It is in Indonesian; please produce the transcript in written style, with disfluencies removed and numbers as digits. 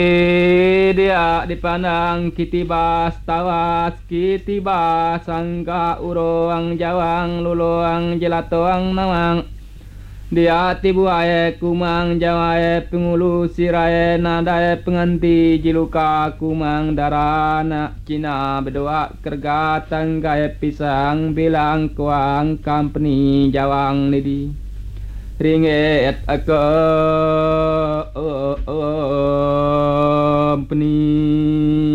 dia dipandang kitibas tawas kitibas sangka uroang jawang luluang jelatoang nawang dia tibuae kumang jawae pengulu sirae nadae penganti jiluka kumang darana Cina berdoa kerga tanggae pisang bilang kuang company jawang lidi ringet company